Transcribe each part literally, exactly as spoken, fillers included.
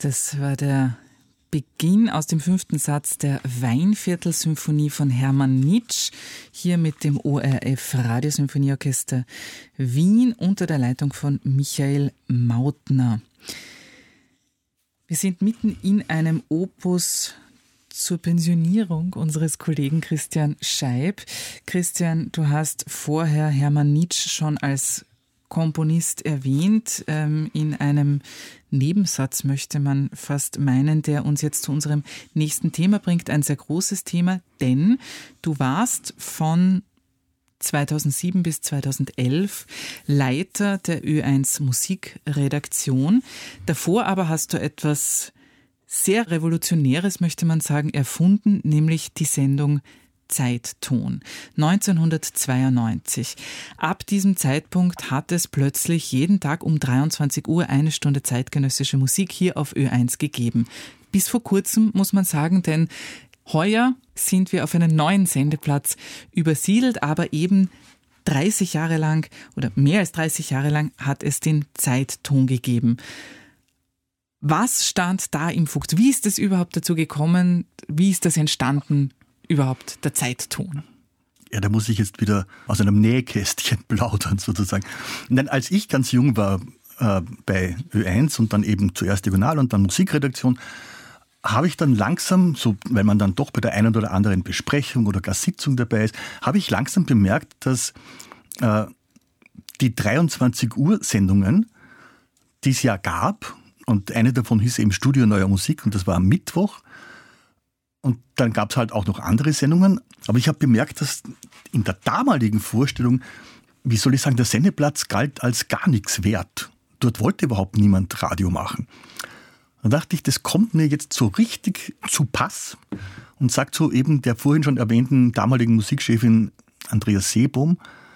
Das war der Beginn aus dem fünften Satz der Weinviertel-Symphonie von Hermann Nitsch, hier mit dem O R F Radiosymphonieorchester Wien unter der Leitung von Michael Mautner. Wir sind mitten in einem Opus zur Pensionierung unseres Kollegen Christian Scheib. Christian, du hast vorher Hermann Nitsch schon als Komponist erwähnt, ähm, in einem Nebensatz möchte man fast meinen, der uns jetzt zu unserem nächsten Thema bringt, ein sehr großes Thema, denn du warst von zweitausendsieben bis zweitausendelf Leiter der Ö eins Musikredaktion. Davor aber hast du etwas sehr Revolutionäres, möchte man sagen, erfunden, nämlich die Sendung Zeitton, neunzehnhundertzweiundneunzig. Ab diesem Zeitpunkt hat es plötzlich jeden Tag um dreiundzwanzig Uhr eine Stunde zeitgenössische Musik hier auf Ö eins gegeben. Bis vor kurzem, muss man sagen, denn heuer sind wir auf einen neuen Sendeplatz übersiedelt, aber eben dreißig Jahre lang oder mehr als dreißig Jahre lang hat es den Zeitton gegeben. Was stand da im Fokus? Wie ist es überhaupt dazu gekommen? Wie ist das entstanden? Überhaupt der Zeitton? Ja, da muss ich jetzt wieder aus einem Nähkästchen plaudern sozusagen. Denn als ich ganz jung war äh, bei Ö eins und dann eben zuerst Diagonal und dann Musikredaktion, habe ich dann langsam, so weil man dann doch bei der einen oder anderen Besprechung oder gar Sitzung dabei ist, habe ich langsam bemerkt, dass äh, die dreiundzwanzig Uhr Sendungen, die es ja gab, und eine davon hieß eben Studio Neuer Musik und das war am Mittwoch, und dann gab es halt auch noch andere Sendungen. Aber ich habe bemerkt, dass in der damaligen Vorstellung, wie soll ich sagen, der Sendeplatz galt als gar nichts wert. Dort wollte überhaupt niemand Radio machen. Da dachte ich, das kommt mir jetzt so richtig zu Pass und sagt so eben der vorhin schon erwähnten damaligen Musikchefin Andrea Seebohm,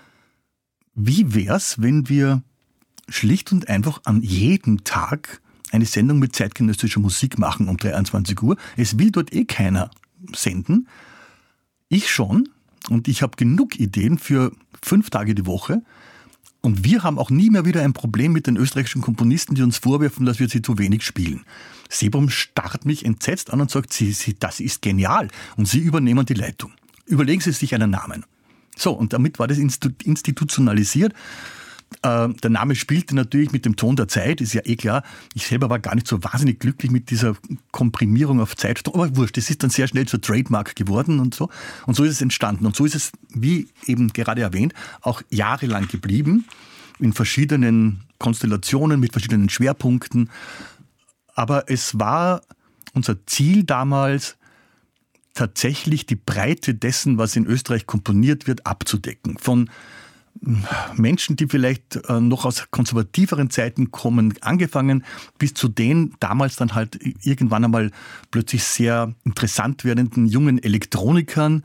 wie wär's, wenn wir schlicht und einfach an jedem Tag eine Sendung mit zeitgenössischer Musik machen um dreiundzwanzig Uhr. Es will dort eh keiner senden. Ich schon. Und ich habe genug Ideen für fünf Tage die Woche. Und wir haben auch nie mehr wieder ein Problem mit den österreichischen Komponisten, die uns vorwerfen, dass wir sie zu wenig spielen. Seebohm starrt mich entsetzt an und sagt, sie, sie, das ist genial. Und Sie übernehmen die Leitung. Überlegen Sie sich einen Namen. So, und damit war das institutionalisiert. Äh, der Name spielte natürlich mit dem Ton der Zeit, ist ja eh klar. Ich selber war gar nicht so wahnsinnig glücklich mit dieser Komprimierung auf Zeit. Aber wurscht, das ist dann sehr schnell zur Trademark geworden und so. Und so ist es entstanden. Und so ist es, wie eben gerade erwähnt, auch jahrelang geblieben. In verschiedenen Konstellationen, mit verschiedenen Schwerpunkten. Aber es war unser Ziel damals, tatsächlich die Breite dessen, was in Österreich komponiert wird, abzudecken. Von Menschen, die vielleicht noch aus konservativeren Zeiten kommen, angefangen, bis zu den damals dann halt irgendwann einmal plötzlich sehr interessant werdenden jungen Elektronikern,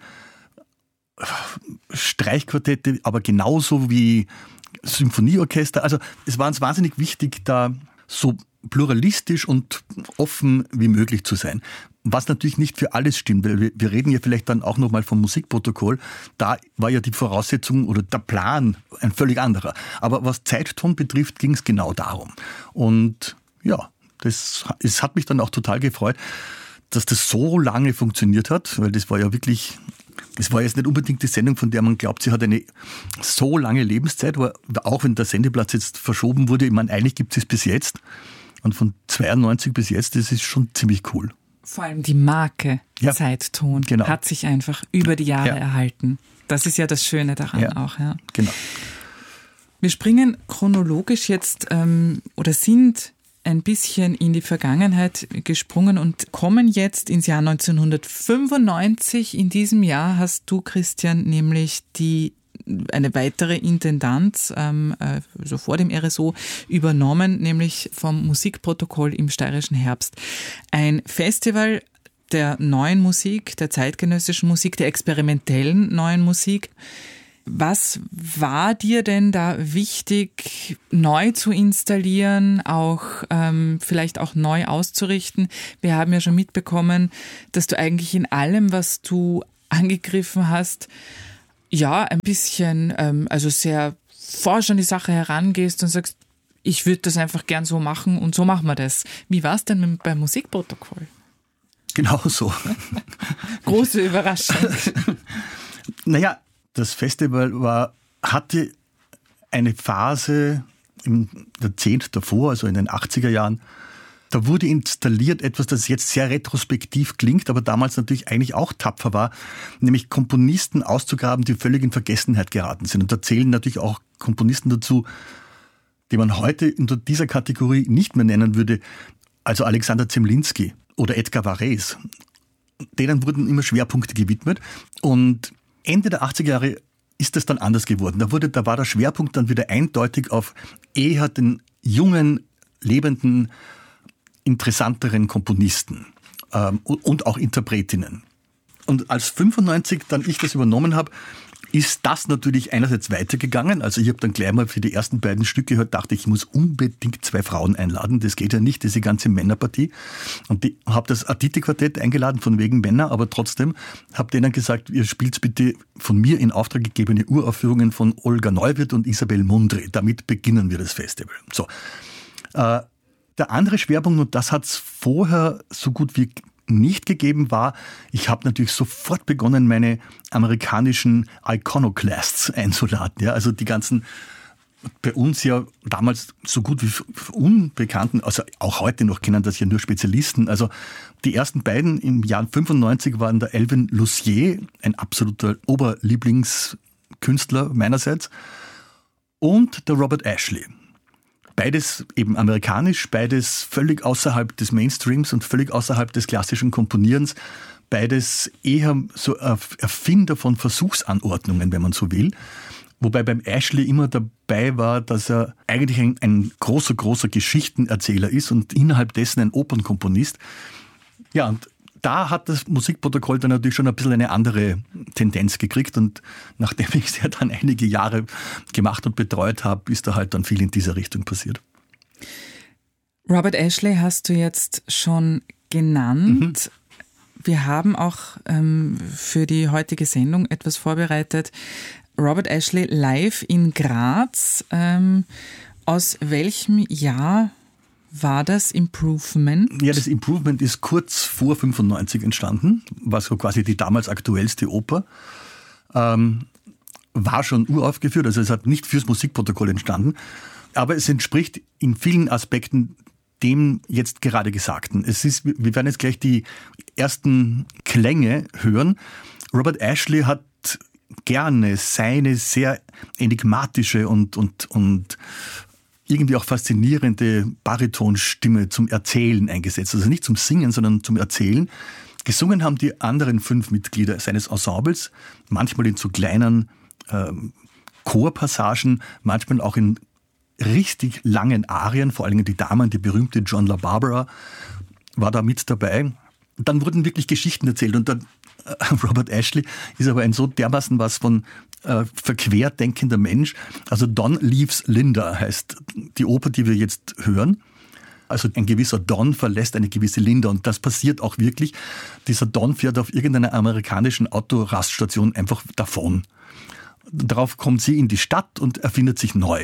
Streichquartette, aber genauso wie Symphonieorchester. Also es war uns wahnsinnig wichtig, da so pluralistisch und offen wie möglich zu sein. Was natürlich nicht für alles stimmt, weil wir, wir reden ja vielleicht dann auch nochmal vom Musikprotokoll. Da war ja die Voraussetzung oder der Plan ein völlig anderer. Aber was Zeitton betrifft, ging es genau darum. Und ja, das, es hat mich dann auch total gefreut, dass das so lange funktioniert hat, weil das war ja wirklich, das war jetzt nicht unbedingt die Sendung, von der man glaubt, sie hat eine so lange Lebenszeit, aber auch wenn der Sendeplatz jetzt verschoben wurde, ich meine, eigentlich gibt es es bis jetzt. Und von zweiundneunzig bis jetzt, das ist schon ziemlich cool. Vor allem die Marke ja, Zeitton genau. hat sich einfach über die Jahre ja. erhalten. Das ist ja das Schöne daran ja, auch. Ja. Genau. Wir springen chronologisch jetzt ähm, oder sind ein bisschen in die Vergangenheit gesprungen und kommen jetzt ins Jahr neunzehnhundertfünfundneunzig. In diesem Jahr hast du, Christian, nämlich die eine weitere Intendanz, ähm, also vor dem R S O, übernommen, nämlich vom Musikprotokoll im Steirischen Herbst. Ein Festival der neuen Musik, der zeitgenössischen Musik, der experimentellen neuen Musik. Was war dir denn da wichtig, neu zu installieren, auch ähm, vielleicht auch neu auszurichten? Wir haben ja schon mitbekommen, dass du eigentlich in allem, was du angegriffen hast, ja, ein bisschen, ähm, also sehr forsch an die Sache herangehst und sagst, ich würde das einfach gern so machen und so machen wir das. Wie war es denn mit, beim Musikprotokoll? Genau so. Große Überraschung. Naja, das Festival war, hatte eine Phase im Jahrzehnt davor, also in den achtziger Jahren. Da wurde installiert etwas, das jetzt sehr retrospektiv klingt, aber damals natürlich eigentlich auch tapfer war, nämlich Komponisten auszugraben, die völlig in Vergessenheit geraten sind. Und da zählen natürlich auch Komponisten dazu, die man heute unter dieser Kategorie nicht mehr nennen würde, also Alexander Zemlinsky oder Edgar Varèse. Denen wurden immer Schwerpunkte gewidmet und Ende der achtziger Jahre ist das dann anders geworden. Da, wurde, da war der Schwerpunkt dann wieder eindeutig auf eher den jungen, lebenden, interessanteren Komponisten ähm, und auch Interpretinnen. Und als fünfundneunzig dann ich das übernommen habe, ist das natürlich einerseits weitergegangen. Also ich habe dann gleich mal für die ersten beiden Stücke gehört, dachte ich, ich muss unbedingt zwei Frauen einladen. Das geht ja nicht, diese ganze Männerpartie. Und ich habe das Aditi-Quartett eingeladen, von wegen Männer, aber trotzdem habe denen gesagt, ihr spielt bitte von mir in Auftrag gegebene Uraufführungen von Olga Neuwirth und Isabel Mundry. Damit beginnen wir das Festival. So. Äh, Der andere Schwerpunkt, und das hat es vorher so gut wie nicht gegeben, war, ich habe natürlich sofort begonnen, meine amerikanischen Iconoclasts einzuladen. Ja, also die ganzen, bei uns ja damals so gut wie unbekannten, also auch heute noch kennen das ja nur Spezialisten. Also die ersten beiden im Jahr fünfundneunzig waren der Elvin Lucier, ein absoluter Oberlieblingskünstler meinerseits, und der Robert Ashley. Beides eben amerikanisch, beides völlig außerhalb des Mainstreams und völlig außerhalb des klassischen Komponierens. Beides eher so Erfinder von Versuchsanordnungen, wenn man so will. Wobei beim Ashley immer dabei war, dass er eigentlich ein, ein großer, großer Geschichtenerzähler ist und innerhalb dessen ein Opernkomponist. Ja, und da hat das Musikprotokoll dann natürlich schon ein bisschen eine andere Tendenz gekriegt und nachdem ich es ja dann einige Jahre gemacht und betreut habe, ist da halt dann viel in dieser Richtung passiert. Robert Ashley hast du jetzt schon genannt. Mhm. Wir haben auch ähm, für die heutige Sendung etwas vorbereitet. Robert Ashley live in Graz. Ähm, aus welchem Jahr war das Improvement? Ja, das Improvement ist kurz vor fünfundneunzig entstanden, war so quasi die damals aktuellste Oper. Ähm, war schon uraufgeführt, also es hat nicht fürs Musikprotokoll entstanden, aber es entspricht in vielen Aspekten dem jetzt gerade Gesagten. Es ist, wir werden jetzt gleich die ersten Klänge hören. Robert Ashley hat gerne seine sehr enigmatische und, und, und irgendwie auch faszinierende Baritonstimme zum Erzählen eingesetzt. Also nicht zum Singen, sondern zum Erzählen. Gesungen haben die anderen fünf Mitglieder seines Ensembles, manchmal in so kleinen äh, Chorpassagen, manchmal auch in richtig langen Arien, vor allem die Damen, die berühmte John La Barbara war da mit dabei. Dann wurden wirklich Geschichten erzählt und dann äh, Robert Ashley ist aber ein so dermaßen was von äh, verquer denkender Mensch. Also Don Leaves Linda heißt die Oper, die wir jetzt hören. Also ein gewisser Don verlässt eine gewisse Linda und das passiert auch wirklich. Dieser Don fährt auf irgendeiner amerikanischen Autoraststation einfach davon. Darauf kommt sie in die Stadt und erfindet sich neu.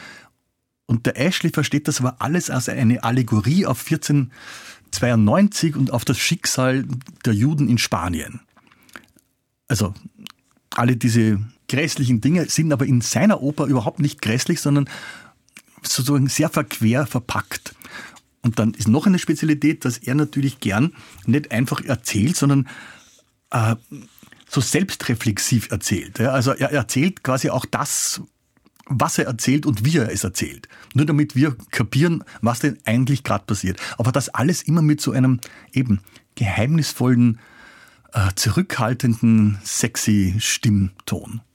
Und der Ashley versteht das aber alles als eine Allegorie auf vierzehnhundertzweiundneunzig und auf das Schicksal der Juden in Spanien. Also alle diese grässlichen Dinge sind aber in seiner Oper überhaupt nicht grässlich, sondern sozusagen sehr verquer verpackt. Und dann ist noch eine Spezialität, dass er natürlich gern nicht einfach erzählt, sondern äh, so selbstreflexiv erzählt. Ja? Also er erzählt quasi auch das, was er erzählt und wie er es erzählt. Nur damit wir kapieren, was denn eigentlich gerade passiert. Aber das alles immer mit so einem eben geheimnisvollen, äh, zurückhaltenden, sexy Stimmton.